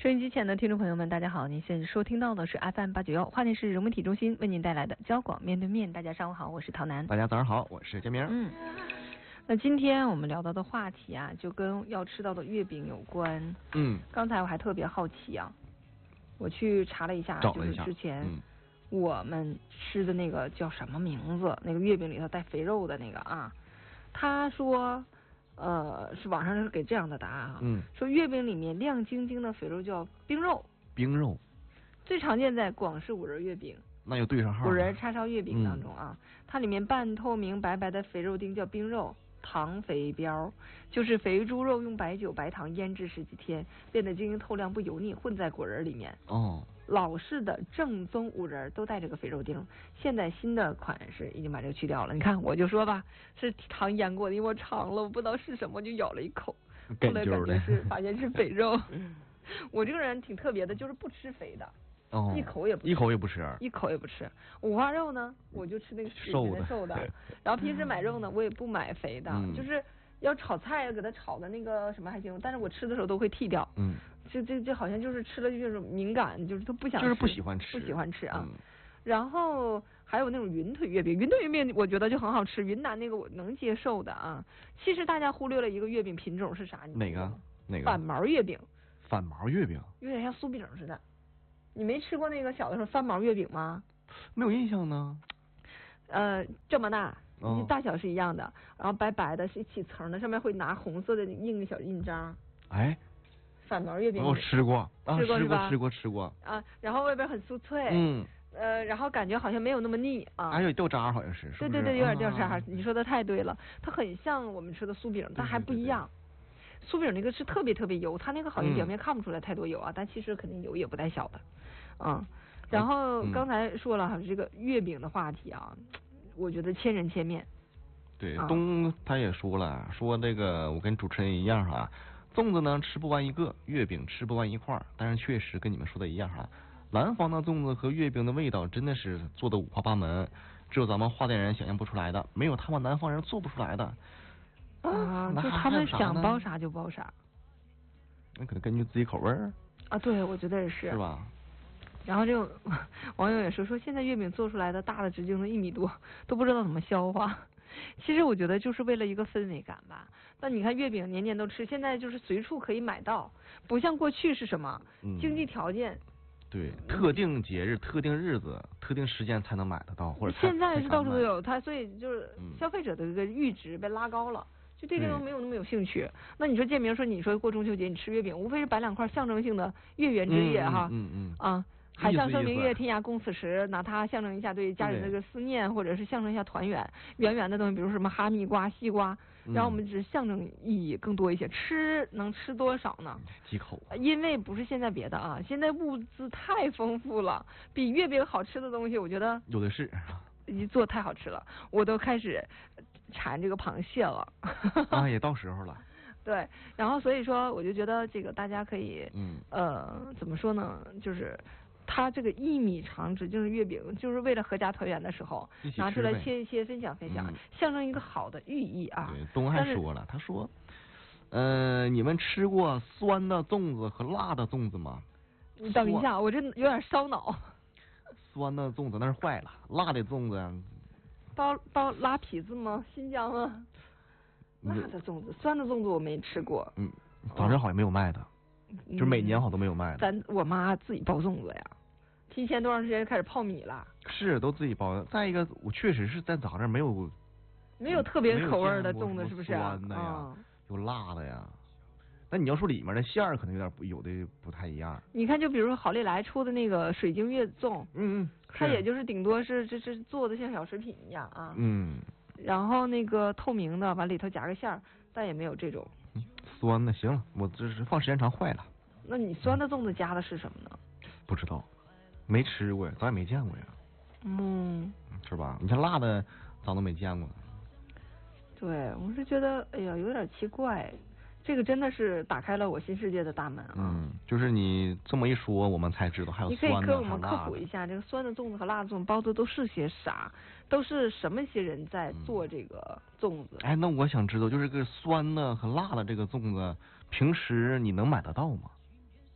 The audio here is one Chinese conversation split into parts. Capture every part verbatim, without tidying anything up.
收音机前的听众朋友们，大家好，您现在收听到的是 F M 八九幺花莲市融媒体中心为您带来的交广面对面。大家上午好，我是陶楠。 大家早上好，我是建明。 嗯，那今天我们聊到的话题啊，就跟要吃到的月饼有关。 嗯， 刚才我还特别好奇啊，我去查了一下， 找了一下就是之前、 嗯、 我们吃的那个叫什么名字？那个月饼里头带肥肉的那个啊，他说。呃，是网上是给这样的答案啊， 嗯， 说月饼里面亮晶晶的肥肉叫冰肉， 冰肉最常见在广式五仁月饼， 那又对上号， 五仁叉烧月饼当中啊，嗯、它里面半透明白白的肥肉丁叫冰肉，糖肥膘就是肥猪肉用白酒白糖腌制十几天，变得晶莹透亮不油腻，混在果仁里面。 哦， 老式的正宗五仁都带这个肥肉丁，现在新的款式已经把这个去掉了。你看，我就说吧，是糖腌过的，因为我尝了，我不知道是什么，就咬了一口，后来感觉是发现是肥肉。我这个人挺特别的，就是不吃肥的，哦、一口也不吃， 一口也不吃， 一口也不吃。五花肉呢，我就吃那个瘦的瘦的，然后平时买肉呢，我也不买肥的，嗯、就是要炒菜给它炒的那个什么还行，但是我吃的时候都会剔掉。嗯。这这这好像就是吃了就是敏感，就是他不想吃， 就是不喜欢吃， 不喜欢吃啊。 嗯、 然后还有那种云腿月饼，云腿月饼我觉得就很好吃，云南那个我能接受的啊。其实大家忽略了一个月饼品种是啥？你哪个？哪个？ 反毛月饼。 反毛月饼有点像酥饼似的。你没吃过那个小的时候翻毛月饼吗？ 没有印象呢。 呃，这么大。 哦、 大小是一样的，然后白白的，是一起层的，上面会拿红色的印个小印章。 哎。 反毛月饼我吃过，啊、 吃过吃过吃过吃过啊，然后外边很酥脆， 嗯， 呃，然后感觉好像没有那么腻啊， 还有掉渣好像是， 对对对，有点掉渣，啊、你说的太对了，它很像我们吃的酥饼，但还不一样。酥饼那个是特别特别油，它那个好像表面看不出来太多油啊，嗯、但其实肯定油也不带小的，嗯。然后刚才说了哈，这个月饼的话题啊，我觉得千人千面。 对，东他也说了，说这个我跟主持人一样哈。粽子呢吃不完一个，月饼吃不完一块儿，但是确实跟你们说的一样哈，南方的粽子和月饼的味道真的是做的五花八门，只有咱们华联人想象不出来的，没有他们南方人做不出来的。 啊，就他们想包啥就包啥。 那可能根据自己口味儿。 啊，对，我觉得也是。 是吧？ 然后这个网友也说说，现在月饼做出来的大的直径都一米多，都不知道怎么消化。其实我觉得就是为了一个氛围感吧。那你看月饼年年都吃，现在就是随处可以买到，不像过去是什么、嗯、经济条件。 对，特定节日、特定日子、特定时间才能买得到，或者现在是到处都有，它所以就是消费者的这个阈值被拉高了，就对这个没有那么有兴趣。那你说建明说，你说过中秋节你吃月饼，无非是摆两块象征性的月圆之夜哈， 嗯嗯啊。海上生明月，天涯共此时，拿它象征一下对家人的这个思念，或者是象征一下团圆。圆圆的东西，比如什么哈密瓜、西瓜，然后我们只是象征意义更多一些。吃能吃多少呢？ 几口？ 因为不是现在别的啊，现在物资太丰富了，比月饼好吃的东西，我觉得有的是。 一做太好吃了，我都开始馋这个螃蟹了。 啊，也到时候了。 对，然后所以说，我就觉得这个大家可以， 嗯， 呃，怎么说呢？就是。它这个一米长直径的月饼，就是为了合家团圆的时候拿出来切一切，分享分享，嗯、象征一个好的寓意啊。 对，东还说了，他说，呃，你们吃过酸的粽子和辣的粽子吗？ 你等一下，我这有点烧脑。 酸的粽子那是坏了，辣的粽子。 包包拉皮子吗？新疆吗？辣的粽子，酸的粽子我没吃过。 嗯，反正好像没有卖的。嗯、就是每年好像都没有卖的。 咱我妈自己包粽子呀，提前多长时间开始泡米了？ 是，都自己包的。再一个，我确实是在咱这儿没有没有特别口味的粽子，是不是？ 酸的呀，嗯、有辣的呀。那你要说里面的馅儿，可能有点有的不太一样。 你看，就比如说好利来出的那个水晶月粽， 嗯嗯， 它也就是顶多是这这做的像小食品一样啊。 嗯。 然后那个透明的，往里头夹个馅儿，但也没有这种。 酸的，行了，我这是放时间长坏了。 那你酸的粽子加的是什么呢？ 不知道，没吃过呀，咱也没见过呀。 嗯， 是吧？你像辣的，咱都没见过。 对，我是觉得，哎呀，有点奇怪。这个真的是打开了我新世界的大门啊！ 嗯，就是你这么一说，我们才知道还有酸的。 你可以给我们科普一下，这个酸的粽子和辣的粽子包的都是些啥？都是什么些人在做这个粽子？ 嗯、哎，那我想知道，就是这个酸的和辣的这个粽子，平时你能买得到吗？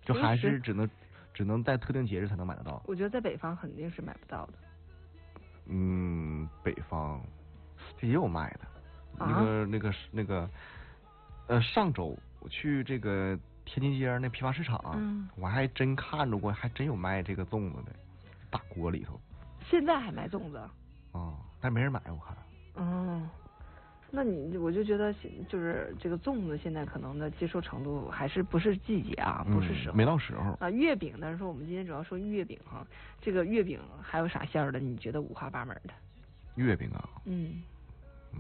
就还是只能只能在特定节日才能买得到。 我觉得在北方肯定是买不到的。 嗯，北方也有卖的， 啊、 那个那个那个呃，上周我去这个天津街那批发市场， 嗯， 我还真看着过，还真有卖这个粽子的，大锅里头。 现在还卖粽子？ 哦，但没人买，我看。 嗯。那你我就觉得就是这个粽子现在可能的接受程度还是不是季节啊，不是时候， 嗯、没到时候啊。月饼，但是说我们今天主要说月饼哈，这个月饼还有啥馅儿的？你觉得五花八门的？ 月饼啊， 嗯嗯，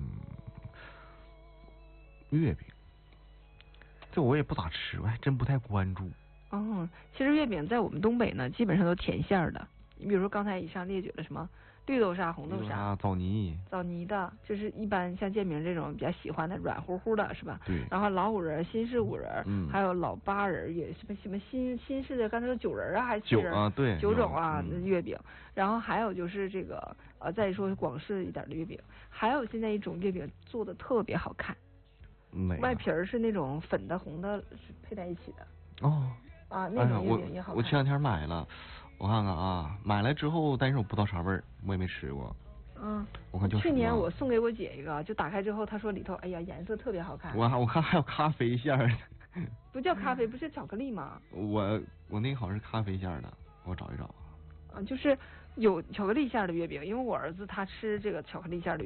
月饼，这我也不咋吃，我还真不太关注。 哦，其实月饼在我们东北呢，基本上都甜馅儿的。你比如说刚才以上列举了什么？绿豆沙、红豆沙、 枣泥、 枣泥的，就是一般像建明这种比较喜欢的软乎乎的，是吧？ 对。 然后老五仁、新式五仁， 嗯， 还有老八仁也什么什么新新式的，刚才说九仁啊还是九啊？对， 九种啊、 嗯、 月饼。然后还有就是这个呃，再说广式一点的月饼，还有现在一种月饼做的特别好看，外皮儿是那种粉的红的配在一起的。 哦。 啊，那种月饼也好看。 哎、我, 我前两天买了。我看看啊，买来之后，但是我不知道啥味儿，我也没吃过。 嗯， 我看就去年我送给我姐一个，就打开之后，她说里头，哎呀，颜色特别好看。 我我看还有咖啡馅儿。 不叫咖啡，不是巧克力吗？ 我我那个好像是咖啡馅儿的，我找一找。 啊，就是有巧克力馅儿的月饼，因为我儿子他吃这个巧克力馅儿的月饼。